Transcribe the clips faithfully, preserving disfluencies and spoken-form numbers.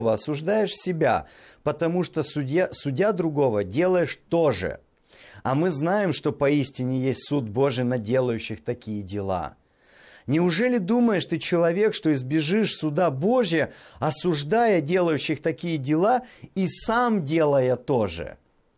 осуждаешь себя, потому что судья, судя другого делаешь тоже. А мы знаем, что поистине есть суд Божий над делающих такие дела. Неужели думаешь ты, человек, что избежишь суда Божия, осуждая делающих такие дела и сам делая тоже?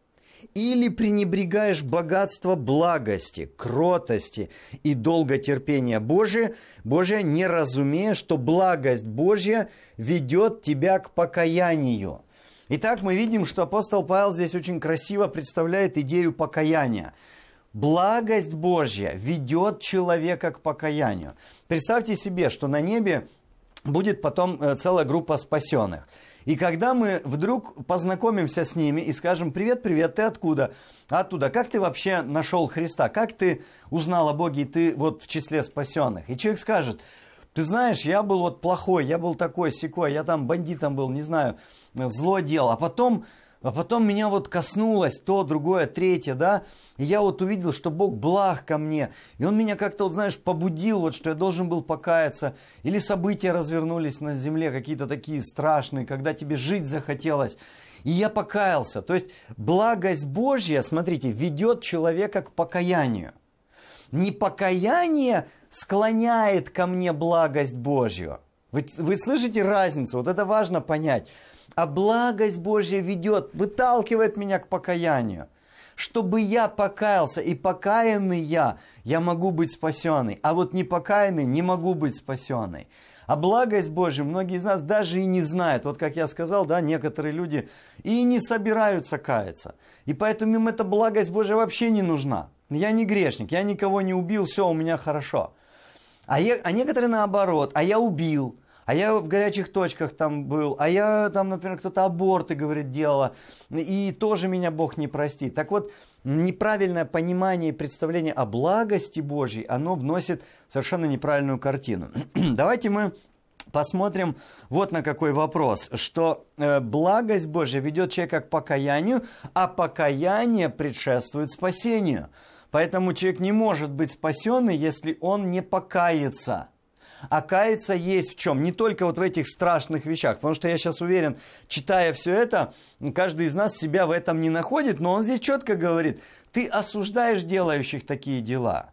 Или пренебрегаешь богатство благости, кротости и долготерпения Божия, Божия, не разумея, что благость Божья ведет тебя к покаянию? Итак, мы видим, что апостол Павел здесь очень красиво представляет идею покаяния. Благость Божья ведет человека к покаянию. Представьте себе, что на небе будет потом целая группа спасенных. И когда мы вдруг познакомимся с ними и скажем: привет, привет, ты откуда? Оттуда. Как ты вообще нашел Христа? Как ты узнал о Боге, и ты вот в числе спасенных? И человек скажет: ты знаешь, я был вот плохой, я был такой, сякой, я там бандитом был, не знаю, зло делал. А потом... А потом меня вот коснулось то, другое, третье, да, и я вот увидел, что Бог благ ко мне, и Он меня как-то, вот знаешь, побудил, вот, что я должен был покаяться, или события развернулись на земле, какие-то такие страшные, когда тебе жить захотелось, и я покаялся. То есть благость Божья, смотрите, ведет человека к покаянию. Не покаяние склоняет ко мне благость Божью. Вы, вы слышите разницу? Вот это важно понять. А благость Божья ведет, выталкивает меня к покаянию. Чтобы я покаялся, и покаянный я, я могу быть спасенный. А вот непокаянный не могу быть спасенный. А благость Божия многие из нас даже и не знают. Вот как я сказал, да, некоторые люди и не собираются каяться. И поэтому им эта благость Божия вообще не нужна. Я не грешник, я никого не убил, все, у меня хорошо. А, я, а некоторые наоборот, а я убил. А я в горячих точках там был, а я там, например, кто-то аборты, говорит, делала, и тоже меня Бог не простит. Так вот, неправильное понимание и представление о благости Божьей, оно вносит совершенно неправильную картину. Давайте мы посмотрим вот на какой вопрос, что э, благость Божья ведет человека к покаянию, а покаяние предшествует спасению. Поэтому человек не может быть спасенный, если он не покается. А каяться есть в чем? Не только вот в этих страшных вещах. Потому что я сейчас уверен, читая все это, каждый из нас себя в этом не находит. Но он здесь четко говорит: ты осуждаешь делающих такие дела,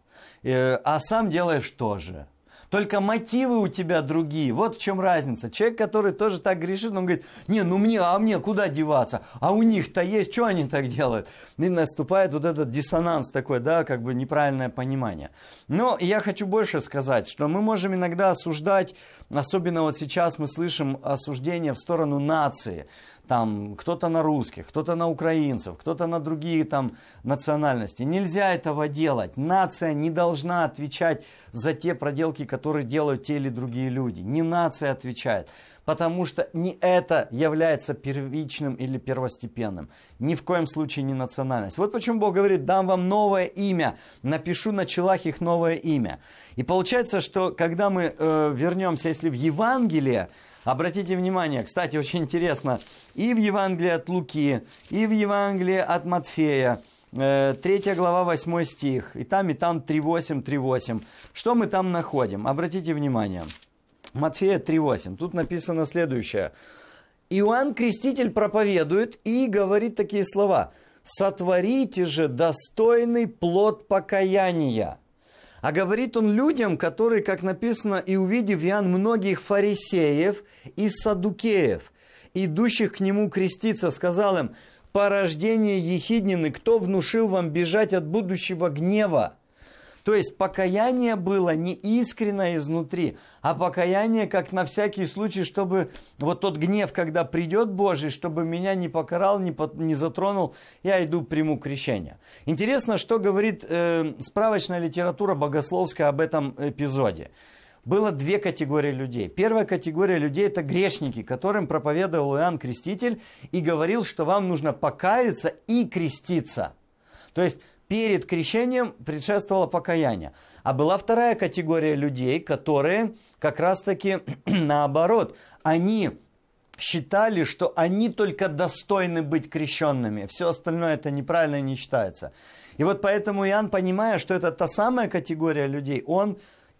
а сам делаешь то же. Только мотивы у тебя другие. Вот в чем разница. Человек, который тоже так грешит, он говорит: не, ну мне, а мне куда деваться? А у них-то есть, что они так делают? И наступает вот этот диссонанс такой, да, как бы неправильное понимание. Но я хочу больше сказать, что мы можем иногда осуждать, особенно вот сейчас мы слышим осуждение в сторону нации. Там кто-то на русских, кто-то на украинцев, кто-то на другие там национальности. Нельзя этого делать. Нация не должна отвечать за те проделки, которые делают те или другие люди. Не нация отвечает, потому что не это является первичным или первостепенным. Ни в коем случае не национальность. Вот почему Бог говорит: дам вам новое имя, напишу на челах их новое имя. И получается, что когда мы э, вернемся, если в Евангелие, обратите внимание, кстати, очень интересно, и в Евангелии от Луки, и в Евангелии от Матфея, третья глава, восьмой стих, и там, и там три восемь, три восемь. Что мы там находим? Обратите внимание. Матфея три восемь. Тут написано следующее. Иоанн Креститель проповедует и говорит такие слова: «Сотворите же достойный плод покаяния». А говорит он людям, которые, как написано, и увидев Иоанн многих фарисеев и саддукеев, идущих к нему креститься, сказал им: порождение ехиднины, кто внушил вам бежать от будущего гнева? То есть покаяние было не искренно изнутри, а покаяние как на всякий случай, чтобы вот тот гнев, когда придет Божий, чтобы меня не покарал, не, по, не затронул, я иду приму крещение. Интересно, что говорит э, справочная литература богословская об этом эпизоде. Было две категории людей. Первая категория людей – это грешники, которым проповедовал Иоанн Креститель и говорил, что вам нужно покаяться и креститься. То есть перед крещением предшествовало покаяние. А была вторая категория людей, которые как раз-таки наоборот, они считали, что они только достойны быть крещенными. Все остальное это неправильно и не считается. И вот поэтому Иоанн, понимая, что это та самая категория людей, он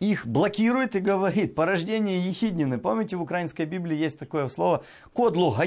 их блокирует и говорит, порождение ехиднины. Помните, в украинской Библии есть такое слово «кодлу